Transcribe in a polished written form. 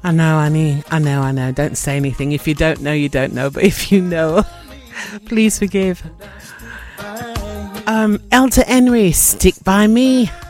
I know, Annie. I know. Don't say anything. If you don't know, you don't know. But if you know, please forgive. Elder Henry, Stick By Me.